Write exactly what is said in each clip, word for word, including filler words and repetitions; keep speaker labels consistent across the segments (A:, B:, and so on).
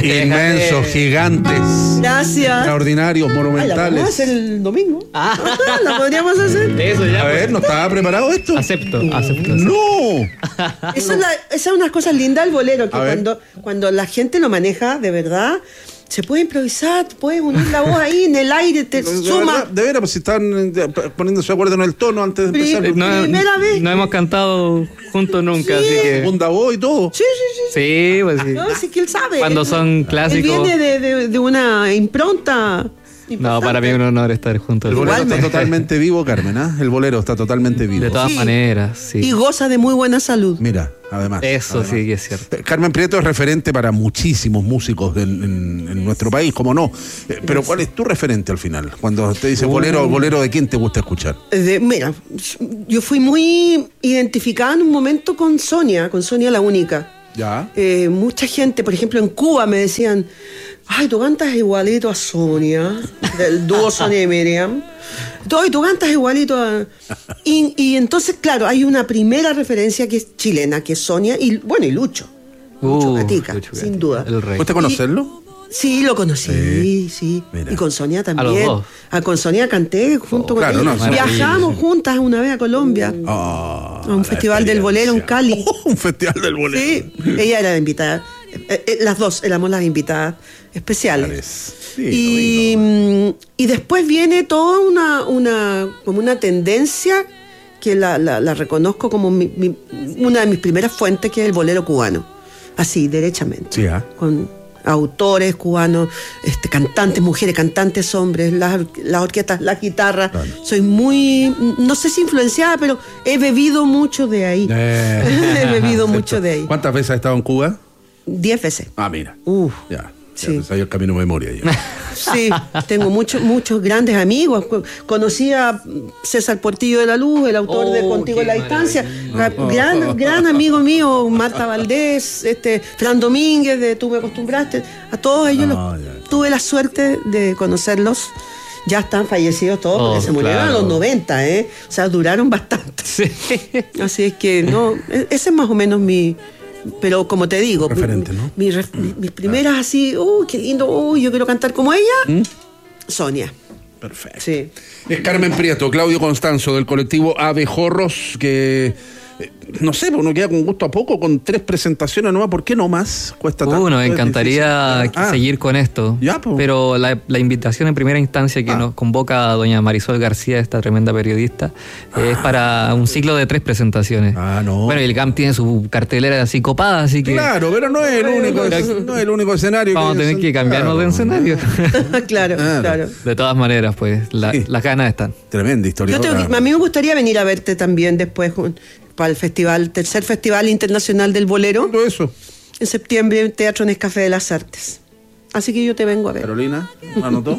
A: Inmensos, gigantes.
B: Gracias.
A: Extraordinarios,
B: Ay, la
A: monumentales.
B: podemos hacer el domingo.
C: Ah.
B: ¿La podríamos hacer?
C: Eso ya.
A: A ver, ¿no estaba preparado esto?
C: Acepto, acepto.
A: ¡No!
B: Esa es, la, esa es una cosa linda del bolero, que
A: A ver.
B: cuando, cuando la gente lo maneja de verdad, se puede improvisar, puedes unir la voz ahí en el aire, te
A: De
B: suma.
A: verdad, de veras, pues si están eh, poniéndose de acuerdo en el tono antes de
B: Pri-
A: empezar.
C: Eh, No,
B: Primera vez.
C: no hemos cantado juntos nunca,
B: Sí.
C: así que.
A: Segunda voz y todo.
B: Sí, sí, sí.
C: Sí, pues sí.
B: No, sí que él sabe.
C: Cuando son
B: Él
C: clásicos.
B: viene de, de, de una impronta.
C: No, para mí es un honor estar juntos.
A: El bolero está
B: Igualmente.
A: totalmente vivo, Carmen, ¿ah? El bolero está totalmente vivo.
C: De todas
B: Sí.
C: maneras, sí.
B: Y goza de muy buena salud.
A: Mira, además.
C: Eso
A: además.
C: sí que es cierto.
A: Eh, Carmen Prieto es referente para muchísimos músicos en, en- en nuestro país, como no. Eh, Pero ¿cuál es tu referente al final? Cuando te dice bolero, bolero, ¿de quién te gusta escuchar?
B: De- mira, yo fui muy identificada en un momento con Sonia, con Sonia la única.
A: Ya.
B: Eh, mucha gente, por ejemplo, en Cuba me decían, ay, tú cantas igualito a Sonia, del dúo Sonia y Miriam. Ay, tú cantas igualito a... Y, y entonces, claro, hay una primera referencia que es chilena, que es Sonia, y bueno, y Lucho. Lucho
C: Uh,
B: Gatica,
C: Lucho
B: sin
C: Gatica,
B: duda.
C: el rey.
A: ¿Fuiste a conocerlo?
B: Sí, lo conocí,
A: Sí.
B: sí.
A: Mira.
B: Y con Sonia también.
C: A los dos.
B: Ah, con Sonia canté junto
A: Oh,
B: con
A: claro,
B: ella.
A: no, son
B: Viajamos
C: maravillas.
B: juntas una vez a Colombia.
A: Ah,
B: A un
A: la
B: festival del bolero en
A: experiencia.
B: Cali.
A: Oh, un festival del bolero.
B: Sí, ella era la invitada. Eh, eh, las dos éramos las invitadas especiales.
A: Sí,
B: y,
A: lo digo.
B: mm, y después viene toda una, una, como una tendencia que la, la- la reconozco como mi- mi- una de mis primeras fuentes, que es el bolero cubano. Así, derechamente.
A: Sí, ¿ah?
B: Con autores cubanos, este, cantantes, mujeres, cantantes, hombres, las, or- las orquestas, la guitarra.
A: Claro.
B: Soy muy, no sé si influenciada, pero he bebido mucho de ahí.
A: Eh.
B: He bebido mucho de ahí.
A: ¿Cuántas veces has estado en Cuba?
B: Diez veces.
A: Ah, mira.
B: Uf.
A: Ya. Ya
B: Sí.
A: te salió el camino de memoria. Ya.
B: Sí, tengo muchos muchos grandes amigos. Co- Conocí a César Portillo de la Luz, el autor de
C: Oh,
B: Contigo
C: qué
B: en la distancia.
C: maravilla.
B: Ra- Gran, gran amigo mío, Marta Valdés, este, Fran Domínguez de Tú me acostumbraste. A todos ellos
A: Ah,
B: los-
A: ya.
B: tuve la suerte de conocerlos. Ya están fallecidos todos, porque
C: Oh,
B: se murieron
C: claro.
B: a los noventa, ¿eh? O sea, duraron bastante.
C: Sí.
B: Así es que, no, e- ese es más o menos mi... Pero como te digo,
A: Referente,
B: mi-
A: ¿no?
B: mi ref- mi- mis primeras así, uy, qué lindo, uy, yo quiero cantar como ella,
A: ¿Mm?
B: Sonia.
A: Perfecto.
B: Sí.
A: Es Carmen Prieto, Claudio Constanzo, del colectivo Abejorros, que eh, no sé, uno queda con gusto a poco, con tres presentaciones nuevas. ¿Por qué no más? Cuesta tanto.
C: Uh, nos
A: es
C: encantaría
A: difícil. Ah,
C: seguir con esto.
A: Ya, po.
C: Pero la, la invitación en primera instancia que
A: Ah.
C: nos convoca a doña Marisol García, esta tremenda periodista, es para un ciclo de tres presentaciones.
A: Ah, no.
C: Bueno, y el G A M tiene su cartelera así copada, así que
A: Claro, pero no es el único, no es el único escenario.
C: vamos a tener que cambiarnos de escenario.
B: claro,
A: Claro.
B: claro.
C: De todas maneras, pues, la-
A: Sí.
C: las ganas están.
A: Tremenda historia.
B: Yo tengo que- a mí me gustaría venir a verte también después jun- para el festival, tercer Festival Internacional del Bolero,
A: Todo eso.
B: en septiembre en Teatro Nescafé de las Artes. Así que yo te vengo a ver.
A: Carolina, ¿anotó?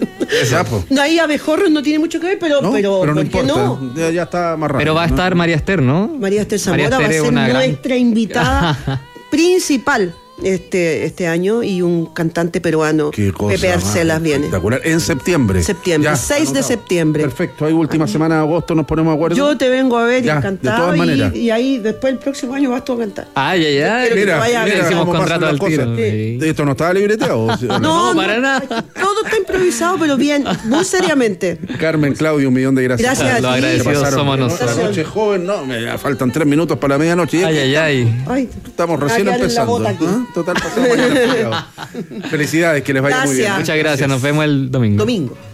A: Ya, po.
B: No, ahí Abejorros no tiene mucho que ver, pero,
A: No,
B: pero,
A: pero no
B: ¿por qué
A: importa.
B: no?
A: Ya, ya está más rápido.
C: Pero va a
A: ¿no?
C: estar María Esther, ¿no?
B: María Esther Zamora
C: María
B: va a
C: Esther es
B: ser
C: una gran-
B: nuestra invitada principal este, este año, y un cantante peruano,
A: Qué cosa
B: Pepe
A: más
B: Arcelas, viene.
A: espectacular. En septiembre.
B: Septiembre, seis de
A: anotado.
B: septiembre.
A: Perfecto. Ahí última semana de agosto nos ponemos de acuerdo.
B: Yo te vengo a ver,
A: Ya, de
B: encantado,
A: todas
B: y,
A: maneras.
B: y ahí después el próximo año vas tú a cantar.
C: Ay, ay, ay.
B: Pero que
A: Mira,
B: te vaya
A: mira
B: bien.
C: Hicimos
A: cómo pasan
C: contrato
A: las
C: al
A: cosas.
C: tiro. Sí.
A: ¿Esto no estaba libreteado? ¿O sí?
C: No, para nada.
B: Todo está improvisado, pero bien, muy seriamente.
A: Carmen, Claudio, un millón de gracias.
B: Gracias a
C: Los
B: ti.
C: agradecidos
A: Pasaron
C: somos
A: la
C: nosotros.
A: noche joven, no, me faltan tres minutos para la medianoche.
C: Ay, ay, ay.
B: Ay,
A: Estamos
B: me va a
A: recién
B: quedar en la
A: empezando.
B: bota aquí.
A: ¿Ah? Total, pasamos mañana feriado. Felicidades, que les vaya muy bien.
B: Gracias.
C: Muchas gracias. Nos vemos el domingo.
B: Domingo.